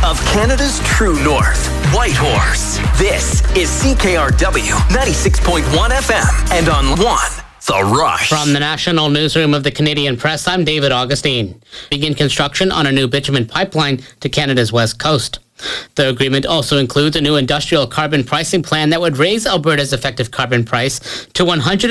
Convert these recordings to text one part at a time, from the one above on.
of Canada's true north, Whitehorse. This is CKRW 96.1 FM and on 1, The Rush. From the National Newsroom of the Canadian Press, I'm David Augustine. Begin construction on a new bitumen pipeline to Canada's west coast. The agreement also includes a new industrial carbon pricing plan that would raise Alberta's effective carbon price to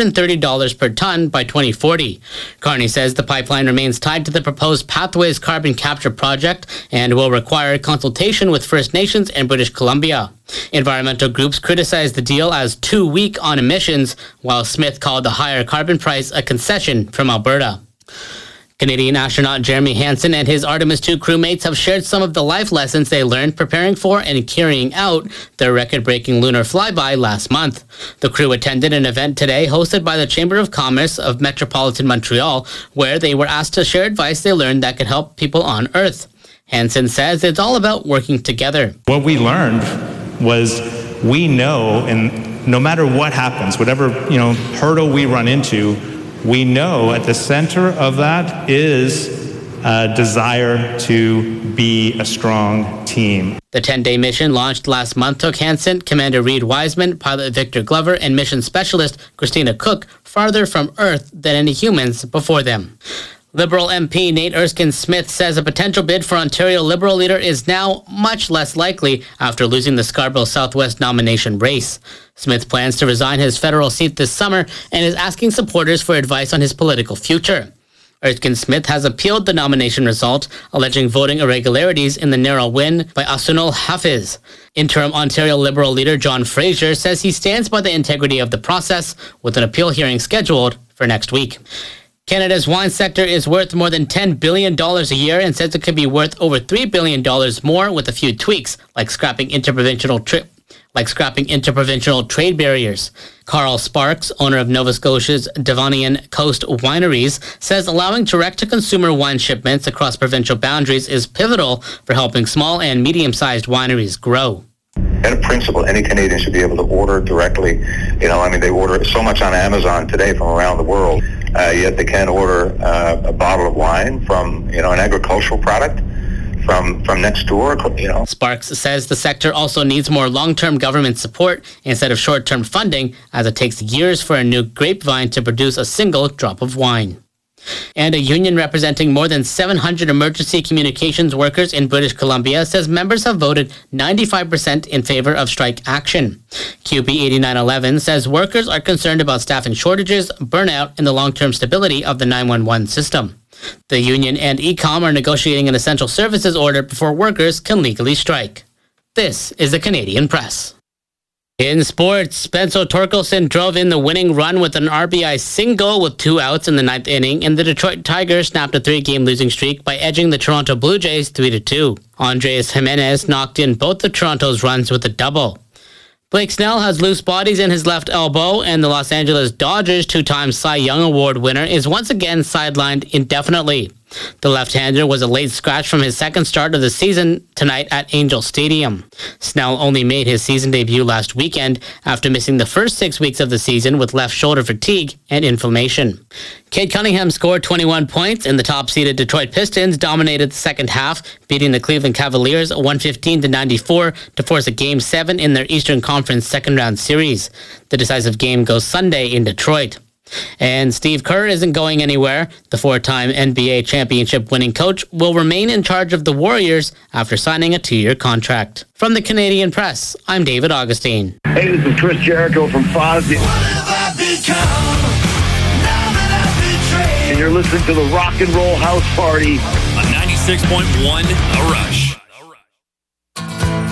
$130 per ton by 2040. Carney says the pipeline remains tied to the proposed Pathways carbon capture project and will require consultation with First Nations and British Columbia. Environmental groups criticized the deal as too weak on emissions, while Smith called the higher carbon price a concession from Alberta. Canadian astronaut Jeremy Hansen and his Artemis II crewmates have shared some of the life lessons they learned preparing for and carrying out their record-breaking lunar flyby last month. The crew attended an event today hosted by the Chamber of Commerce of Metropolitan Montreal, where they were asked to share advice they learned that could help people on Earth. Hansen says it's all about working together. What we learned was we know, and no matter what happens, whatever hurdle we run into, we know at the center of that is a desire to be a strong team. The 10-day mission launched last month took Hansen, Commander Reed Wiseman, pilot Victor Glover, and mission specialist Christina Cook farther from Earth than any humans before them. Liberal MP Nate Erskine-Smith says a potential bid for Ontario Liberal leader is now much less likely after losing the Scarborough Southwest nomination race. Smith plans to resign his federal seat this summer and is asking supporters for advice on his political future. Erskine-Smith has appealed the nomination result, alleging voting irregularities in the narrow win by Asunul Hafiz. Interim Ontario Liberal leader John Fraser says he stands by the integrity of the process, with an appeal hearing scheduled for next week. Canada's wine sector is worth more than $10 billion a year and says it could be worth over $3 billion more with a few tweaks, like scrapping interprovincial trade barriers. Carl Sparks, owner of Nova Scotia's Devonian Coast Wineries, says allowing direct-to-consumer wine shipments across provincial boundaries is pivotal for helping small and medium-sized wineries grow. In principle, any Canadian should be able to order directly. They order so much on Amazon today from around the world, yet they can't order a bottle of wine from, an agricultural product from next door, Sparks says the sector also needs more long-term government support instead of short-term funding, as it takes years for a new grapevine to produce a single drop of wine. And a union representing more than 700 emergency communications workers in British Columbia says members have voted 95% in favor of strike action. QP 8911 says workers are concerned about staffing shortages, burnout, and the long-term stability of the 911 system. The union and ECOM are negotiating an essential services order before workers can legally strike. This is the Canadian Press. In sports, Spencer Torkelson drove in the winning run with an RBI single with 2 outs in the 9th inning, and the Detroit Tigers snapped a 3-game losing streak by edging the Toronto Blue Jays 3-2. Andres Jimenez knocked in both of Toronto's runs with a double. Blake Snell has loose bodies in his left elbow, and the Los Angeles Dodgers' 2-time Cy Young Award winner is once again sidelined indefinitely. The left-hander was a late scratch from his second start of the season tonight at Angel Stadium. Snell only made his season debut last weekend after missing the first 6 weeks of the season with left shoulder fatigue and inflammation. Cade Cunningham scored 21 points, and the top-seeded Detroit Pistons dominated the second half, beating the Cleveland Cavaliers 115-94 to force a Game 7 in their Eastern Conference second-round series. The decisive game goes Sunday in Detroit. And Steve Kerr isn't going anywhere. The 4-time NBA championship winning coach will remain in charge of the Warriors after signing a 2-year contract. From the Canadian Press, I'm David Augustine. Hey, this is Chris Jericho from Fozzy. And you're listening to the Rock and Roll House Party on 96.1 The Rush.